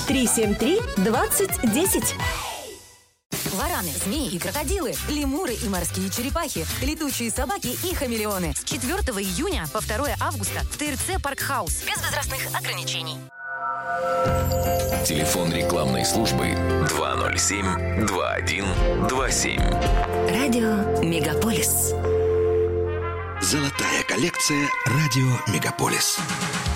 373-2010. Вараны, змеи и крокодилы, лемуры и морские черепахи, летучие собаки и хамелеоны. С 4 июня по 2 августа в ТРЦ «Паркхаус». Без возрастных ограничений. Телефон рекламной службы 207-2127. Радио «Мегаполис». Золотая коллекция «Радио Мегаполис».